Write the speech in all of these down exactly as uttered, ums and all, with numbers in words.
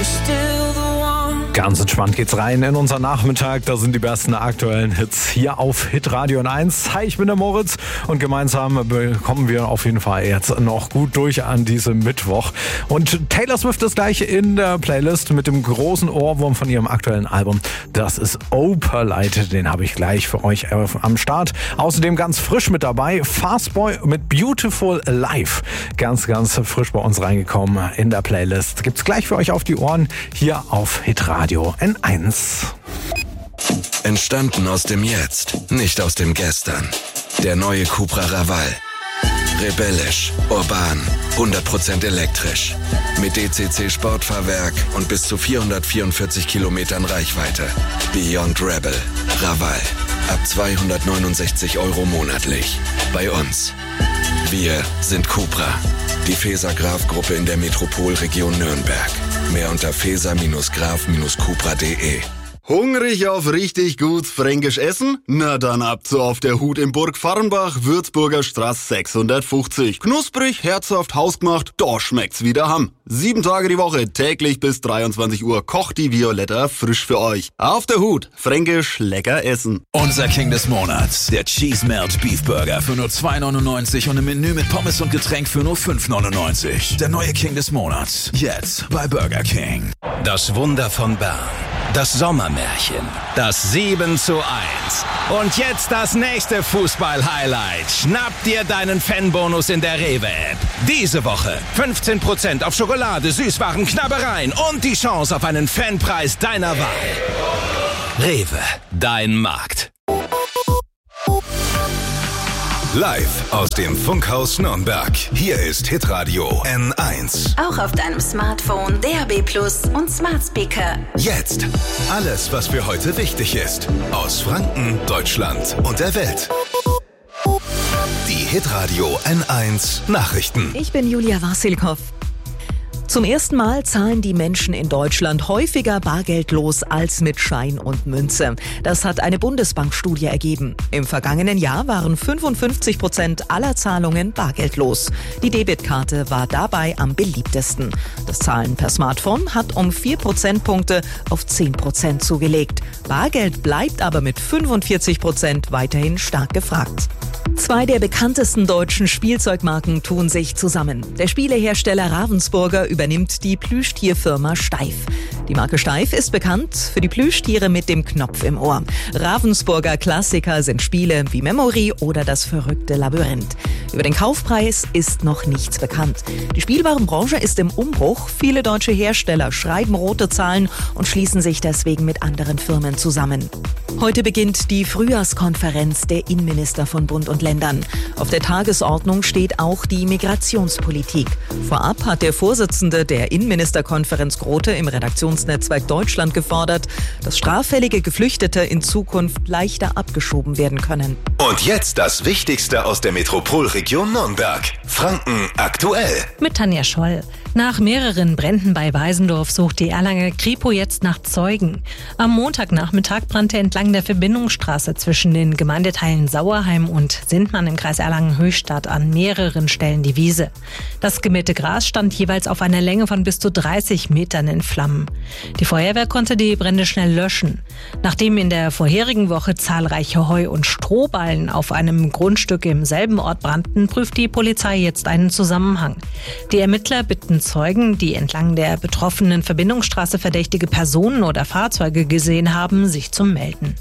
Ganz entspannt geht's rein in unseren Nachmittag. Da sind die besten aktuellen Hits hier auf Hitradio eins. Hi, ich bin der Moritz und gemeinsam kommen wir auf jeden Fall jetzt noch gut durch an diesem Mittwoch. Und Taylor Swift ist gleich in der Playlist mit dem großen Ohrwurm von ihrem aktuellen Album. Das ist Opalite. Den habe ich gleich für euch am Start. Außerdem ganz frisch mit dabei Fastboy mit Beautiful Life. Ganz, ganz frisch bei uns reingekommen in der Playlist. Gibt's gleich für euch auf die Ohren hier auf Hitradio eins. Entstanden aus dem Jetzt, nicht aus dem Gestern. Der neue Cupra Raval. Rebellisch, urban, hundert Prozent elektrisch. Mit D C C Sportfahrwerk und bis zu vierhundertvierundvierzig Kilometern Reichweite. Beyond Rebel. Raval. Ab zweihundertneunundsechzig Euro monatlich. Bei uns. Wir sind Cupra. Die Feser-Graf-Gruppe in der Metropolregion Nürnberg. Mehr unter feser Graf Cupra punkt de. Hungrig auf richtig gut fränkisch Essen? Na dann ab zu Auf der Hut in Burg Farrenbach, Würzburger Straße sechshundertfünfzig. Knusprig, herzhaft, hausgemacht, da schmeckt's wie daheim. Sieben Tage die Woche, täglich bis dreiundzwanzig Uhr kocht die Violetta frisch für euch. Auf der Hut, fränkisch lecker essen. Unser King des Monats, der Cheese Melt Beef Burger für nur zwei neunundneunzig und im Menü mit Pommes und Getränk für nur fünf neunundneunzig. Der neue King des Monats, jetzt bei Burger King. Das Wunder von Bern. Das Sommermärchen. Das sieben zu eins. Und jetzt das nächste Fußball-Highlight. Schnapp dir deinen Fanbonus in der Rewe-App. Diese Woche fünfzehn Prozent auf Schokolade, Süßwaren, Knabbereien und die Chance auf einen Fanpreis deiner Wahl. Rewe, dein Markt. Live aus dem Funkhaus Nürnberg. Hier ist Hitradio N eins. Auch auf deinem Smartphone, D A B Plus und Smart Speaker. Jetzt alles, was für heute wichtig ist. Aus Franken, Deutschland und der Welt. Die Hitradio N eins Nachrichten. Ich bin Julia Wassilkow. Zum ersten Mal zahlen die Menschen in Deutschland häufiger bargeldlos als mit Schein und Münze. Das hat eine Bundesbankstudie ergeben. Im vergangenen Jahr waren fünfundfünfzig Prozent aller Zahlungen bargeldlos. Die Debitkarte war dabei am beliebtesten. Das Zahlen per Smartphone hat um vier Prozentpunkte auf zehn Prozent zugelegt. Bargeld bleibt aber mit fünfundvierzig Prozent weiterhin stark gefragt. Zwei der bekanntesten deutschen Spielzeugmarken tun sich zusammen. Der Spielehersteller Ravensburger übernimmt die Plüschtierfirma Steif. Die Marke Steif ist bekannt für die Plüschtiere mit dem Knopf im Ohr. Ravensburger Klassiker sind Spiele wie Memory oder das verrückte Labyrinth. Über den Kaufpreis ist noch nichts bekannt. Die Spielwarenbranche ist im Umbruch. Viele deutsche Hersteller schreiben rote Zahlen und schließen sich deswegen mit anderen Firmen zusammen. Heute beginnt die Frühjahrskonferenz der Innenminister von Bund und Ländern. Auf der Tagesordnung steht auch die Migrationspolitik. Vorab hat der Vorsitzende der Innenministerkonferenz Grote im Redaktionsnetzwerk Deutschland gefordert, dass straffällige Geflüchtete in Zukunft leichter abgeschoben werden können. Und jetzt das Wichtigste aus der Metropolregion Nürnberg. Franken aktuell. Mit Tanja Scholl. Nach mehreren Bränden bei Weisendorf sucht die Erlanger Kripo jetzt nach Zeugen. Am Montagnachmittag brannte entlang der Verbindungsstraße zwischen den Gemeindeteilen Sauerheim und Sindmann im Kreis Erlangen-Höchstadt an mehreren Stellen die Wiese. Das gemähte Gras stand jeweils auf einer Länge von bis zu dreißig Metern in Flammen. Die Feuerwehr konnte die Brände schnell löschen. Nachdem in der vorherigen Woche zahlreiche Heu- und Strohballen auf einem Grundstück im selben Ort brannten, prüft die Polizei jetzt einen Zusammenhang. Die Ermittler bitten Zeugen, die entlang der betroffenen Verbindungsstraße verdächtige Personen oder Fahrzeuge gesehen haben, sich zu melden.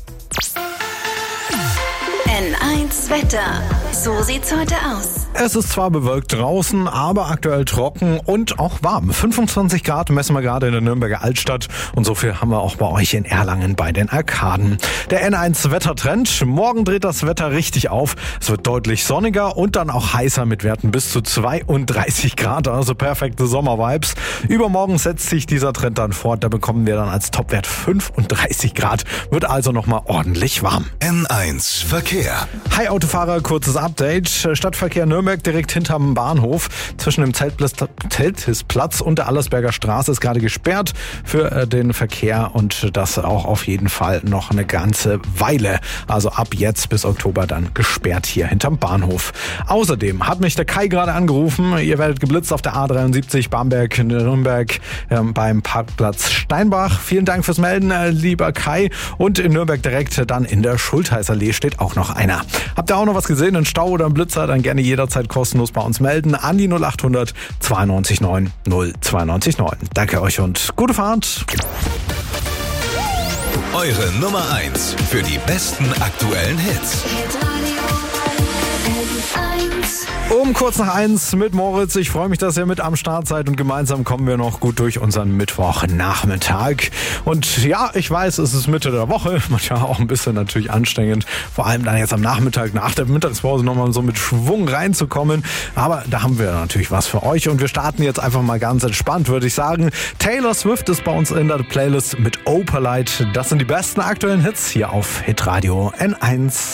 N eins Wetter. So sieht's heute aus. Es ist zwar bewölkt draußen, aber aktuell trocken und auch warm. fünfundzwanzig Grad messen wir gerade in der Nürnberger Altstadt und so viel haben wir auch bei euch in Erlangen bei den Arkaden. Der N eins Wettertrend. Morgen dreht das Wetter richtig auf. Es wird deutlich sonniger und dann auch heißer mit Werten bis zu zweiunddreißig Grad, also perfekte Sommervibes. Übermorgen setzt sich dieser Trend dann fort. Da bekommen wir dann als Topwert fünfunddreißig Grad. Wird also nochmal ordentlich warm. N eins Verkehr. Hi Autofahrer, kurzes Update. Stadtverkehr Nürnberg direkt hinterm Bahnhof zwischen dem Zeltisplatz und der Allersberger Straße ist gerade gesperrt für den Verkehr und das auch auf jeden Fall noch eine ganze Weile. Also ab jetzt bis Oktober dann gesperrt hier hinterm Bahnhof. Außerdem hat mich der Kai gerade angerufen. Ihr werdet geblitzt auf der A dreiundsiebzig Bamberg-Nürnberg ähm, beim Parkplatz Steinbach. Vielen Dank fürs Melden, äh, lieber Kai. Und in Nürnberg direkt dann in der Schultheißallee steht auch noch einer. Habt ihr auch noch was gesehen, einen Stau oder einen Blitzer, dann gerne jederzeit kostenlos bei uns melden an die null acht hundert zweiundneunzig neun null zweiundneunzig neun. Danke euch und gute Fahrt. Eure Nummer eins für die besten aktuellen Hits. Um kurz nach eins mit Moritz. Ich freue mich, dass ihr mit am Start seid und gemeinsam kommen wir noch gut durch unseren Mittwochnachmittag. Und ja, ich weiß, es ist Mitte der Woche, manchmal auch ein bisschen natürlich anstrengend, vor allem dann jetzt am Nachmittag nach der Mittagspause nochmal so mit Schwung reinzukommen. Aber da haben wir natürlich was für euch und wir starten jetzt einfach mal ganz entspannt, würde ich sagen. Taylor Swift ist bei uns in der Playlist mit Opalite. Das sind die besten aktuellen Hits hier auf Hitradio N eins.